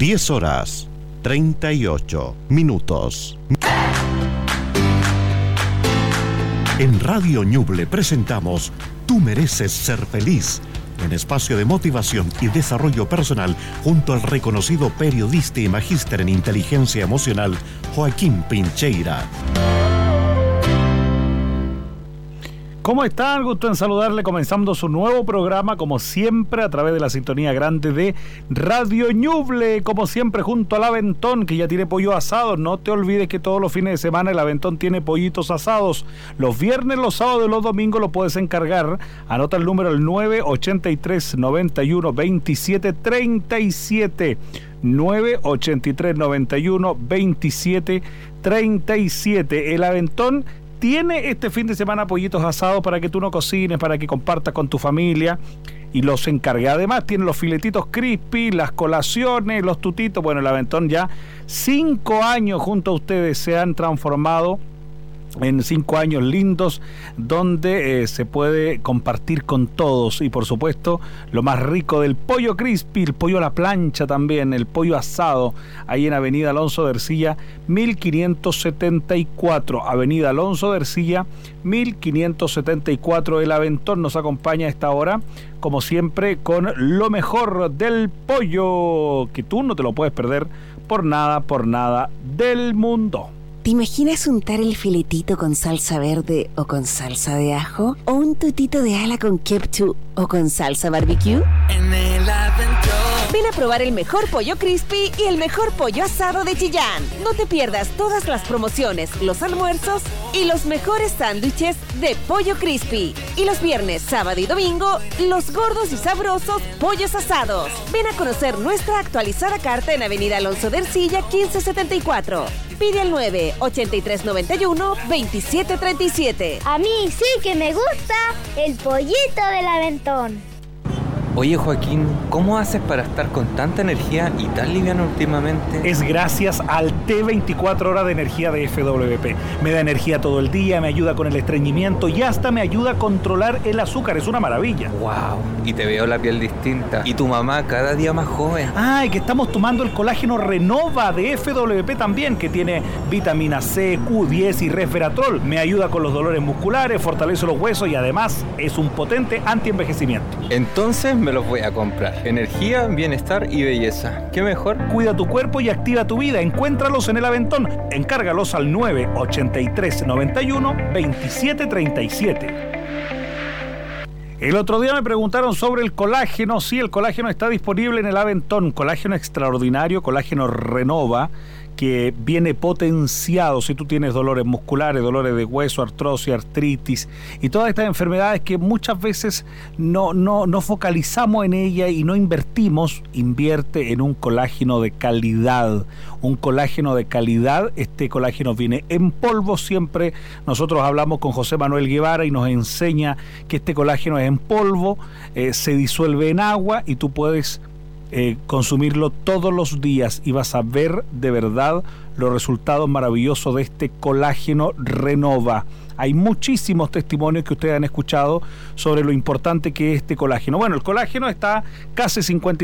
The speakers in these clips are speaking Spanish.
10:38. En Radio Ñuble presentamos Tú mereces ser feliz, un espacio de motivación y desarrollo personal junto al reconocido periodista y magíster en inteligencia emocional Joaquín Pincheira. ¿Cómo están? Gusto en saludarle, comenzando su nuevo programa, como siempre, a través de la sintonía grande de Radio Ñuble, como siempre, junto al Aventón, que ya tiene pollo asado. No te olvides que todos los fines de semana el Aventón tiene pollitos asados. Los viernes, los sábados y los domingos lo puedes encargar. Anota el número, el 983 91 27 37. 983 91 27 37. El Aventón tiene este fin de semana pollitos asados para que tú no cocines, para que compartas con tu familia y los encargue. Además tiene los filetitos crispy, las colaciones, los tutitos. Bueno, el Aventón ya 5 años junto a ustedes se han transformado en 5 años lindos donde se puede compartir con todos, y por supuesto lo más rico del pollo crispy, el pollo a la plancha también, el pollo asado, ahí en Avenida Alonso de Ercilla 1574, Avenida Alonso de Ercilla 1574. El Aventón nos acompaña a esta hora, como siempre, con lo mejor del pollo, que tú no te lo puedes perder por nada del mundo. ¿Te imaginas untar el filetito con salsa verde o con salsa de ajo? ¿O un tutito de ala con ketchup o con salsa barbecue? En el Aventón. Ven a probar el mejor pollo crispy y el mejor pollo asado de Chillán. No te pierdas todas las promociones, los almuerzos y los mejores sándwiches de pollo crispy. Y los viernes, sábado y domingo, los gordos y sabrosos pollos asados. Ven a conocer nuestra actualizada carta en Avenida Alonso de Ercilla 1574. Pide al 98391-2737. A mí sí que me gusta el pollito del Aventón. Oye, Joaquín, ¿cómo haces para estar con tanta energía y tan liviano últimamente? Es gracias al té 24 horas de energía de FWP. Me da energía todo el día, me ayuda con el estreñimiento y hasta me ayuda a controlar el azúcar. Es una maravilla. ¡Wow! Y te veo la piel distinta. Y tu mamá cada día más joven. Ah, y que estamos tomando el colágeno Renova de FWP también, que tiene vitamina C, Q10 y resveratrol. Me ayuda con los dolores musculares, fortalece los huesos y además es un potente antienvejecimiento. Entonces me los voy a comprar. Energía, bienestar y belleza. ¿Qué mejor? Cuida tu cuerpo y activa tu vida. Encuéntralos en el Aventón. Encárgalos al 983 91 27 37. El otro día me preguntaron sobre el colágeno. Sí, el colágeno está disponible en el Aventón. Colágeno extraordinario, colágeno Renova, que viene potenciado si tú tienes dolores musculares, dolores de hueso, artrosis, artritis y todas estas enfermedades que muchas veces no focalizamos en ella y no invertimos. Invierte en un colágeno de calidad. Un colágeno de calidad. Este colágeno viene en polvo. Siempre nosotros hablamos con José Manuel Guevara y nos enseña que este colágeno es en polvo, se disuelve en agua y tú puedes consumirlo todos los días y vas a ver de verdad los resultados maravillosos de este colágeno Renova. Hay muchísimos testimonios que ustedes han escuchado sobre lo importante que es este colágeno. Bueno, el colágeno está casi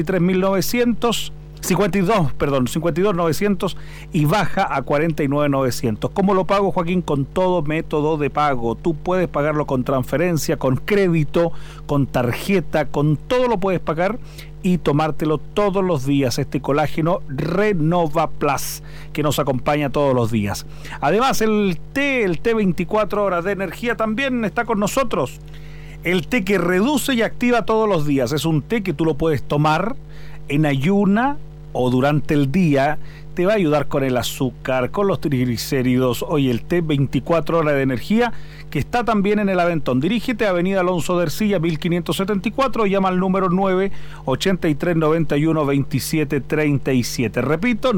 52.900 y baja a 49.900. ¿Cómo lo pago, Joaquín? Con todo método de pago. Tú puedes pagarlo con transferencia, con crédito, con tarjeta, con todo lo puedes pagar y tomártelo todos los días, este colágeno Renova Plus, que nos acompaña todos los días. Además, el té 24 horas de energía también está con nosotros. El té que reduce y activa todos los días. Es un té que tú lo puedes tomar en ayuna o durante el día. Te va a ayudar con el azúcar, con los triglicéridos. Oye, el té 24 horas de energía, que está también en el Aventón. Dirígete a Avenida Alonso de Ercilla 1574, llama al número 983 91 27 37. Repito,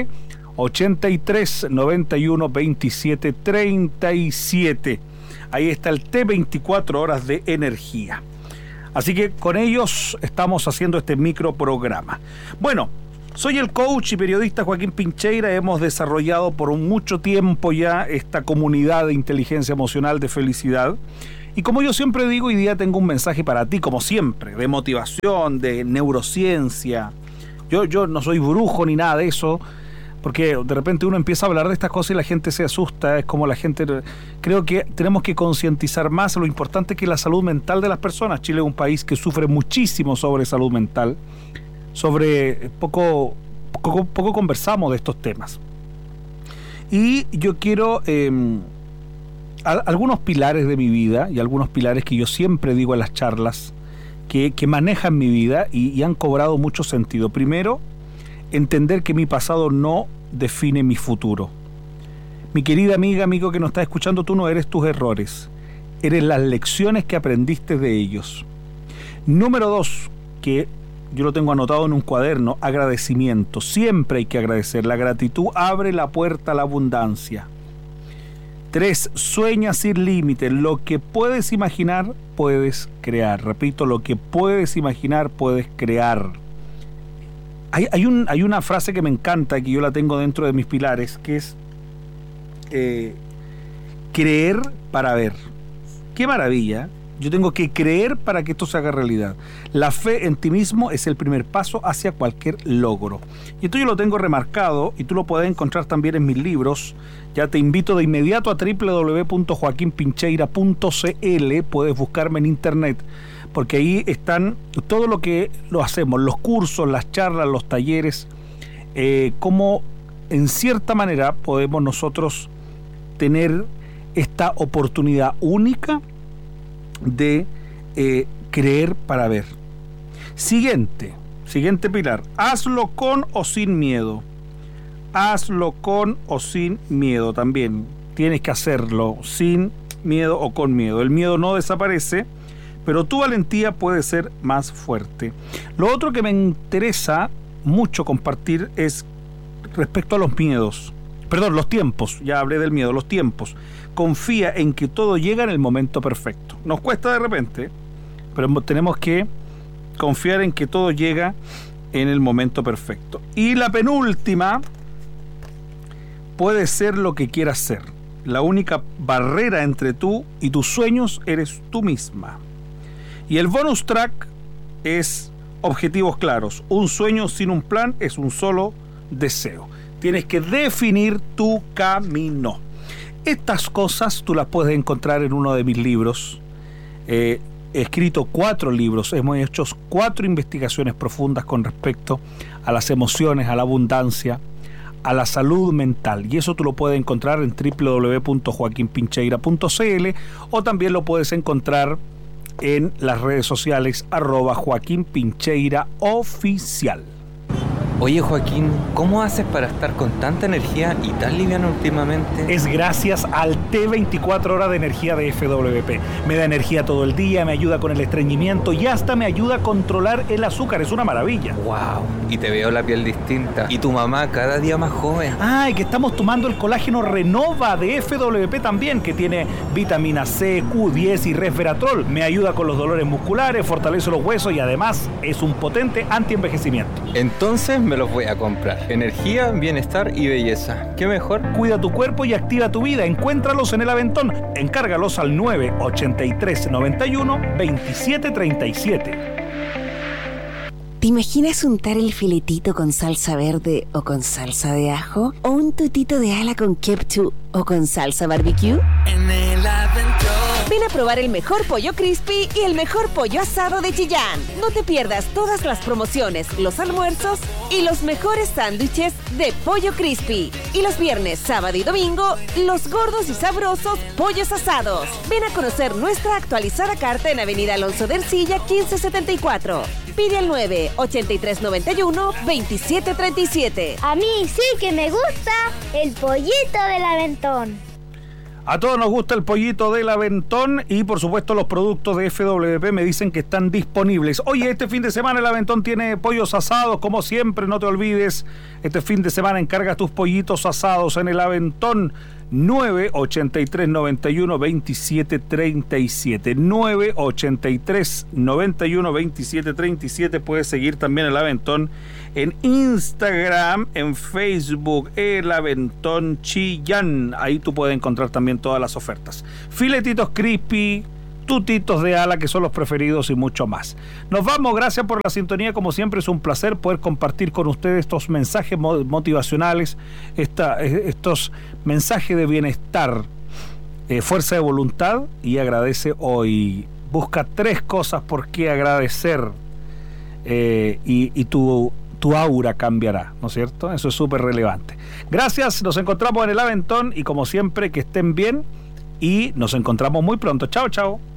983 91 27 37. Ahí está el té 24 horas de energía. Así que con ellos estamos haciendo este microprograma. Bueno, soy el coach y periodista Joaquín Pincheira. Hemos desarrollado por mucho tiempo ya esta comunidad de inteligencia emocional de felicidad. Y como yo siempre digo, hoy día tengo un mensaje para ti, como siempre, de motivación, de neurociencia, Yo no soy brujo ni nada de eso, porque de repente uno empieza a hablar de estas cosas y la gente se asusta. Es como la gente... Creo que tenemos que concientizar más lo importante que es la salud mental de las personas. Chile es un país que sufre muchísimo sobre salud mental. Poco conversamos de estos temas. Y yo quiero algunos pilares de mi vida y algunos pilares que yo siempre digo en las charlas que manejan mi vida y han cobrado mucho sentido. Primero, entender que mi pasado no define mi futuro. Mi querida amiga, amigo que nos está escuchando, tú no eres tus errores, eres las lecciones que aprendiste de ellos. Número 2, que yo lo tengo anotado en un cuaderno, agradecimiento. Siempre hay que agradecer. La gratitud abre la puerta a la abundancia. 3, sueña sin límites. Lo que puedes imaginar, puedes crear. Repito, lo que puedes imaginar, puedes crear. Hay una frase que me encanta, que yo la tengo dentro de mis pilares, que es creer para ver. ¡Qué maravilla! Yo tengo que creer para que esto se haga realidad. La fe en ti mismo es el primer paso hacia cualquier logro. Y esto yo lo tengo remarcado y tú lo puedes encontrar también en mis libros. Ya te invito de inmediato a www.joaquinpincheira.cl. Puedes buscarme en internet, porque ahí están todo lo que lo hacemos, los cursos, las charlas, los talleres, cómo en cierta manera podemos nosotros tener esta oportunidad única de creer para ver. Siguiente pilar, hazlo con o sin miedo. Hazlo con o sin miedo. También tienes que hacerlo sin miedo o con miedo. El miedo no desaparece, pero tu valentía puede ser más fuerte. Lo otro que me interesa mucho compartir es respecto a los miedos. Perdón, los tiempos. Ya hablé del miedo, los tiempos. Confía en que todo llega en el momento perfecto. Nos cuesta de repente, pero tenemos que confiar en que todo llega en el momento perfecto. Y la penúltima, puede ser lo que quieras ser. La única barrera entre tú y tus sueños eres tú misma. Y el bonus track es objetivos claros. Un sueño sin un plan es un solo deseo. Tienes que definir tu camino. Estas cosas tú las puedes encontrar en uno de mis libros. He escrito 4 libros. Hemos hecho 4 investigaciones profundas con respecto a las emociones, a la abundancia, a la salud mental. Y eso tú lo puedes encontrar en www.joaquinpincheira.cl o también lo puedes encontrar en las redes sociales @JoaquinPincheiraOficial. Oye, Joaquín, ¿cómo haces para estar con tanta energía y tan liviano últimamente? Es gracias al té 24 horas de energía de FWP. Me da energía todo el día, me ayuda con el estreñimiento y hasta me ayuda a controlar el azúcar. Es una maravilla. ¡Wow! Y te veo la piel distinta. Y tu mamá cada día más joven. Ah, y que estamos tomando el colágeno Renova de FWP también, que tiene vitamina C, Q10 y resveratrol. Me ayuda con los dolores musculares, fortalece los huesos y además es un potente antienvejecimiento. Entonces me los voy a comprar. Energía, bienestar y belleza. ¿Qué mejor? Cuida tu cuerpo y activa tu vida. Encuéntralos en el Aventón. Encárgalos al 98391-2737. ¿Te imaginas untar el filetito con salsa verde o con salsa de ajo? ¿O un tutito de ala con ketchup o con salsa barbecue? En el Aventón. Ven a probar el mejor pollo crispy y el mejor pollo asado de Chillán. No te pierdas todas las promociones, los almuerzos y los mejores sándwiches de pollo crispy. Y los viernes, sábado y domingo, los gordos y sabrosos pollos asados. Ven a conocer nuestra actualizada carta en Avenida Alonso de Ercilla 1574. Pide al 98391-2737. A mí sí que me gusta el pollito del Aventón. A todos nos gusta el pollito del Aventón y por supuesto los productos de FWP me dicen que están disponibles. Oye, este fin de semana el Aventón tiene pollos asados, como siempre, no te olvides. Este fin de semana encarga tus pollitos asados en el Aventón. 983-91-2737. 983-91-2737. Puedes seguir también el Aventón en Instagram, en Facebook, el Aventón Chillán. Ahí tú puedes encontrar también todas las ofertas. Filetitos crispy, tutitos de ala que son los preferidos y mucho más. Nos vamos, gracias por la sintonía, como siempre es un placer poder compartir con ustedes estos mensajes motivacionales, estos mensajes de bienestar, fuerza de voluntad, y agradece hoy. Busca 3 cosas por qué agradecer y tu aura cambiará, ¿no es cierto? Eso es súper relevante. Gracias, nos encontramos en el Aventón y como siempre que estén bien y nos encontramos muy pronto. Chao, chao.